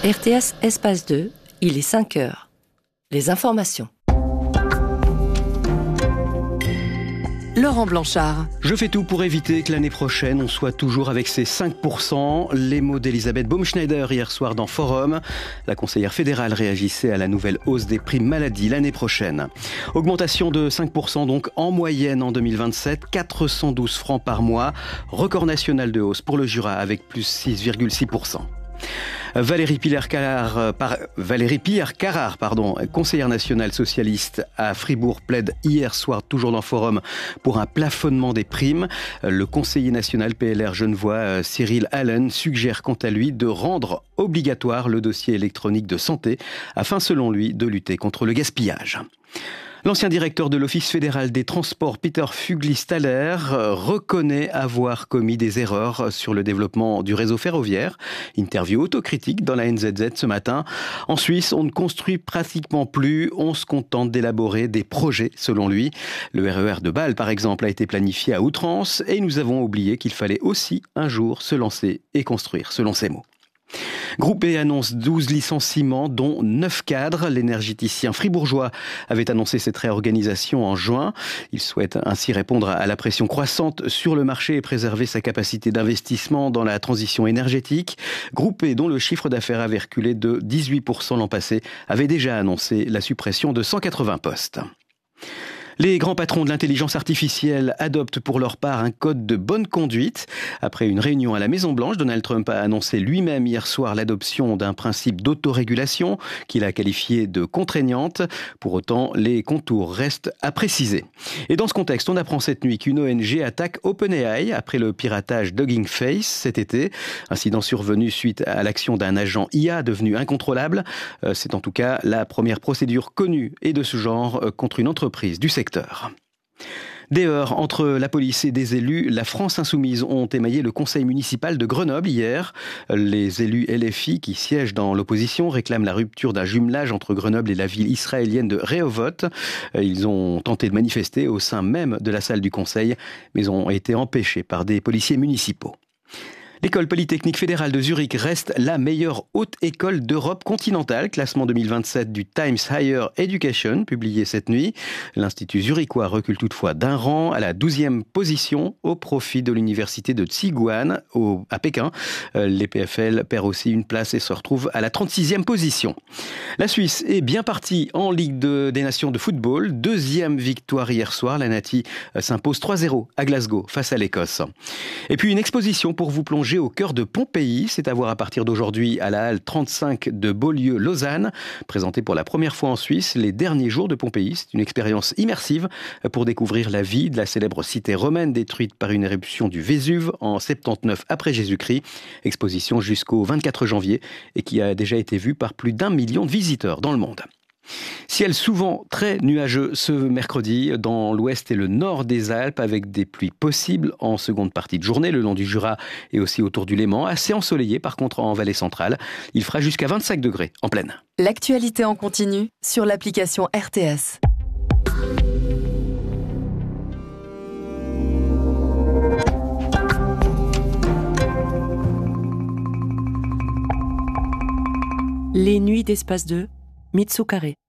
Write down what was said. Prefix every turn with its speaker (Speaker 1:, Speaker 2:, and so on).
Speaker 1: RTS Espace 2, il est 5 heures. Les informations.
Speaker 2: Laurent Blanchard.
Speaker 3: Je fais tout pour éviter que l'année prochaine, on soit toujours avec ces 5%. Les mots d'Elisabeth Baumschneider hier soir dans Forum. La conseillère fédérale réagissait à la nouvelle hausse des primes maladie l'année prochaine. Augmentation de 5% donc en moyenne en 2027, 412 francs par mois. Record national de hausse pour le Jura avec plus 6,6%. Valérie Pierre-Carrard, conseillère nationale socialiste à Fribourg, plaide hier soir, toujours dans Forum, pour un plafonnement des primes. Le conseiller national PLR genevois, Cyril Allen, suggère quant à lui de rendre obligatoire le dossier électronique de santé, afin selon lui de lutter contre le gaspillage. L'ancien directeur de l'Office fédéral des transports, Peter Fugli-Staller, reconnaît avoir commis des erreurs sur le développement du réseau ferroviaire. Interview autocritique dans la NZZ ce matin. En Suisse, on ne construit pratiquement plus, on se contente d'élaborer des projets, selon lui. Le RER de Bâle, par exemple, a été planifié à outrance et nous avons oublié qu'il fallait aussi un jour se lancer et construire, selon ses mots. Groupe E annonce 12 licenciements, dont 9 cadres. L'énergéticien fribourgeois avait annoncé cette réorganisation en juin. Il souhaite ainsi répondre à la pression croissante sur le marché et préserver sa capacité d'investissement dans la transition énergétique. Groupe E, dont le chiffre d'affaires avait reculé de 18% l'an passé, avait déjà annoncé la suppression de 180 postes. Les grands patrons de l'intelligence artificielle adoptent pour leur part un code de bonne conduite. Après une réunion à la Maison-Blanche, Donald Trump a annoncé lui-même hier soir l'adoption d'un principe d'autorégulation qu'il a qualifié de contraignante. Pour autant, les contours restent à préciser. Et dans ce contexte, on apprend cette nuit qu'une ONG attaque OpenAI après le piratage d'Hugging Face cet été. Incident survenu suite à l'action d'un agent IA devenu incontrôlable. C'est en tout cas la première procédure connue et de ce genre contre une entreprise du secteur. Des heurts entre la police et des élus, la France Insoumise ont émaillé le conseil municipal de Grenoble hier. Les élus LFI qui siègent dans l'opposition réclament la rupture d'un jumelage entre Grenoble et la ville israélienne de Rehovot. Ils ont tenté de manifester au sein même de la salle du conseil, mais ont été empêchés par des policiers municipaux. L'École polytechnique fédérale de Zurich reste la meilleure haute école d'Europe continentale, classement 2027 du Times Higher Education, publié cette nuit. L'Institut zurichois recule toutefois d'un rang à la 12e position au profit de l'université de Tsinghua à Pékin. L'EPFL perd aussi une place et se retrouve à la 36e position. La Suisse est bien partie en Ligue des Nations de football. Deuxième victoire hier soir. La Nati s'impose 3-0 à Glasgow face à l'Écosse. Et puis une exposition pour vous plonger au cœur de Pompéi, c'est à voir à partir d'aujourd'hui à la halle 35 de Beaulieu-Lausanne. Présentée pour la première fois en Suisse, les derniers jours de Pompéi. C'est une expérience immersive pour découvrir la vie de la célèbre cité romaine détruite par une éruption du Vésuve en 79 après Jésus-Christ. Exposition jusqu'au 24 janvier et qui a déjà été vue par plus d'1 million de visiteurs dans le monde. Ciel souvent très nuageux ce mercredi dans l'ouest et le nord des Alpes avec des pluies possibles en seconde partie de journée le long du Jura et aussi autour du Léman. Assez ensoleillé par contre en vallée centrale. Il fera jusqu'à 25 degrés en pleine.
Speaker 2: L'actualité en continu sur l'application RTS.
Speaker 1: Les nuits d'Espace 2, Mitsu Carré.